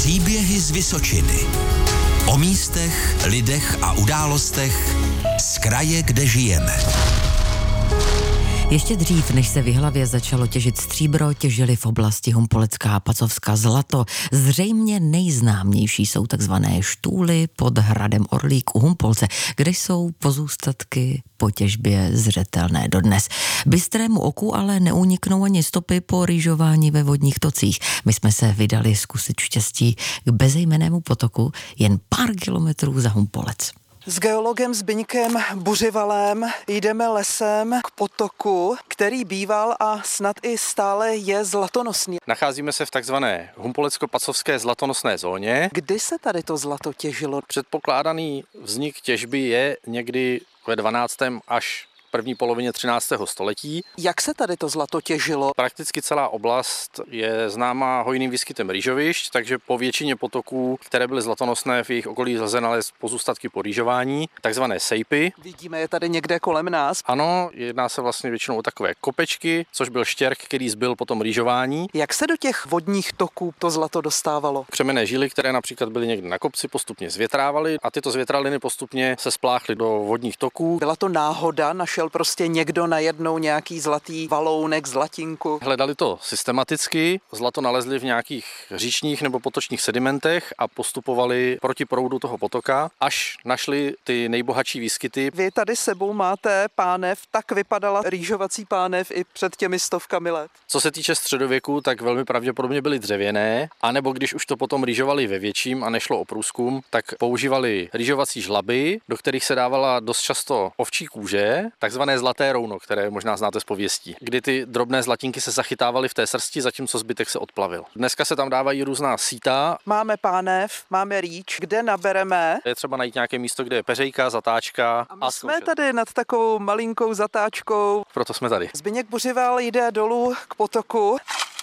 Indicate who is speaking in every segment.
Speaker 1: Příběhy z Vysočiny. O místech, lidech a událostech z kraje, kde žijeme.
Speaker 2: Ještě dřív, než se v Jihlavě začalo těžit stříbro, těžili v oblasti Humpolecká a Pacovska zlato. Zřejmě nejznámější jsou takzvané štúly pod hradem Orlík u Humpolce, kde jsou pozůstatky po těžbě zřetelné dodnes. Bystrému oku ale neuniknou ani stopy po rýžování ve vodních tocích. My jsme se vydali zkusit štěstí k bezejmennému potoku jen pár kilometrů za Humpolec.
Speaker 3: S geologem Zbyňkem Buřivalem jdeme lesem k potoku, který býval a snad i stále je zlatonosný.
Speaker 4: Nacházíme se v takzvané humpolecko-pacovské zlatonosné zóně.
Speaker 3: Kdy se tady to zlato těžilo?
Speaker 4: Předpokládaný vznik těžby je někdy ve 12. až první polovině 13. století.
Speaker 3: Jak se tady to zlato těžilo?
Speaker 4: Prakticky celá oblast je známá hojným výskytem rýžovišť, takže po většině potoků, které byly zlatonosné, v jejich okolí lze nalézt pozůstatky po rýžování, takzvané sejpy.
Speaker 3: Vidíme je tady někde kolem nás.
Speaker 4: Ano, jedná se vlastně většinou o takové kopečky, což byl štěrk, který zbyl po tom rýžování.
Speaker 3: Jak se do těch vodních toků to zlato dostávalo?
Speaker 4: Křemenné žily, které například byly někde na kopci, postupně zvětrávaly a tyto zvětraliny postupně se spláchly do vodních toků.
Speaker 3: Byla to náhoda, našel prostě někdo najednou nějaký zlatý valounek, zlatinku.
Speaker 4: Hledali to systematicky, zlato nalezli v nějakých říčních nebo potočních sedimentech a postupovali proti proudu toho potoka, až našli ty nejbohatší výskyty.
Speaker 3: Vy tady sebou máte pánev, tak vypadala rýžovací pánev i před těmi stovkami let.
Speaker 4: Co se týče středověku, tak velmi pravděpodobně byly dřevěné, anebo když už to potom rýžovali ve větším a nešlo o průzkum, tak používali rýžovací žlaby, do kterých se dávala dost často ovčí kůže, takzvané zlaté rouno, které možná znáte z pověstí, kdy ty drobné zlatinky se zachytávaly v té srsti, zatímco zbytek se odplavil. Dneska se tam dávají různá síta.
Speaker 3: Máme pánev, máme rýč, kde nabereme.
Speaker 4: Je třeba najít nějaké místo, kde je peřejka, zatáčka.
Speaker 3: A my jsme tady nad takovou malinkou zatáčkou.
Speaker 4: Proto jsme tady.
Speaker 3: Zbyněk Buřival jde dolů k potoku.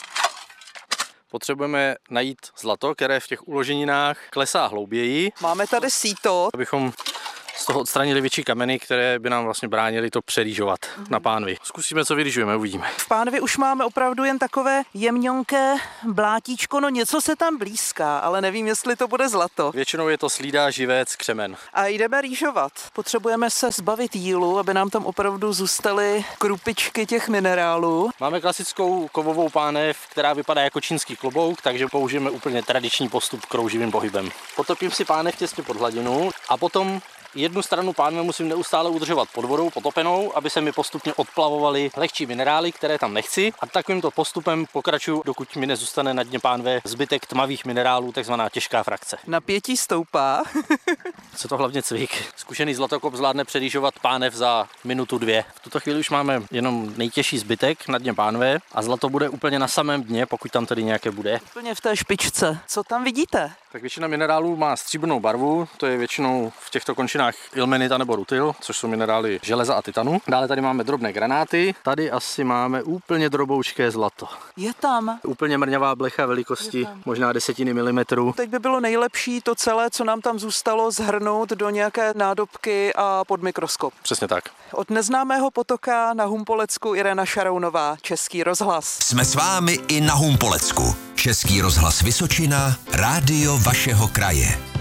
Speaker 4: Potřebujeme najít zlato, které v těch uloženinách klesá hlouběji.
Speaker 3: Máme tady síto.
Speaker 4: Abychom z toho odstranili větší kameny, které by nám vlastně bránily to přerýžovat na pánvi. Zkusíme, co vyrýžujeme, uvidíme.
Speaker 3: V pánvi už máme opravdu jen takové jemňonké blátíčko, no něco se tam blízká, ale nevím, jestli to bude zlato.
Speaker 4: Většinou je to slída, živec, křemen.
Speaker 3: A jdeme rýžovat. Potřebujeme se zbavit jílu, aby nám tam opravdu zůstaly krupičky těch minerálů.
Speaker 4: Máme klasickou kovovou pánev, která vypadá jako čínský klobouk, takže použijeme úplně tradiční postup krouživým pohybem. Potopím si pánev těsně pod hladinu a potom jednu stranu pánve musím neustále udržovat pod vodou potopenou, aby se mi postupně odplavovaly lehčí minerály, které tam nechci. A takovýmto postupem pokračuju, dokud mi nezůstane na dně pánve zbytek tmavých minerálů, takzvaná těžká frakce.
Speaker 3: Napětí stoupá.
Speaker 4: Co to hlavně cvik. Zkušený zlatokop zvládne přerýžovat pánev za minutu, dvě. V tuto chvíli už máme jenom nejtěžší zbytek na dně pánve a zlato bude úplně na samém dně, pokud tam tedy nějaké bude.
Speaker 3: Úplně v té špičce. Co tam vidíte?
Speaker 4: Tak většina minerálů má stříbrnou barvu, to je většinou v těchto končinách ilmenita nebo rutil, což jsou minerály železa a titanu. Dále tady máme drobné granáty, tady asi máme úplně droboučké zlato.
Speaker 3: Je tam.
Speaker 4: Úplně mrňavá blecha velikosti, možná desetiny milimetrů.
Speaker 3: Teď by bylo nejlepší to celé, co nám tam zůstalo, zhrnout do nějaké nádobky a pod mikroskop.
Speaker 4: Přesně tak.
Speaker 3: Od neznámého potoka na Humpolecku Irena Šarounová, Český rozhlas.
Speaker 1: Jsme s vámi i na Humpolecku. Český rozhlas Vysočina, rádio vašeho kraje.